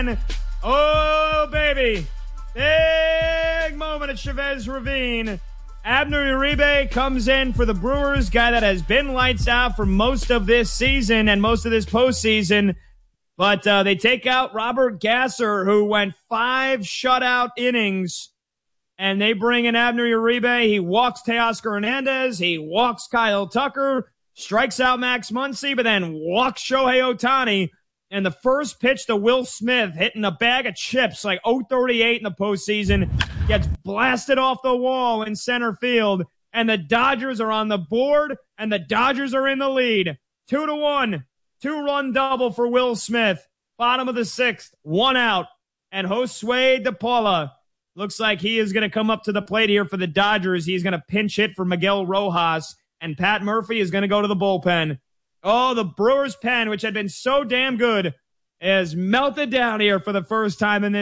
Oh, baby. Big moment at Chavez Ravine. Abner Uribe comes in for the Brewers, guy that has been lights out for most of this season and most of this postseason. But they take out Robert Gasser, who went 5 shutout innings, and they bring in Abner Uribe. He walks Teoscar Hernandez. He walks Kyle Tucker, strikes out Max Muncy, but then walks Shohei Ohtani. And the first pitch to Will Smith, hitting a bag of chips, like 038 in the postseason, gets blasted off the wall in center field. And the Dodgers are on the board, and the Dodgers are in the lead. 2-1. 2-run double for Will Smith. Bottom of the 6th, 1 out. And Josue De Paula looks like he is going to come up to the plate here for the Dodgers. He's going to pinch hit for Miguel Rojas. And Pat Murphy is going to go to the bullpen. Oh, the Brewers pen, which had been so damn good, is melted down here for the first time in this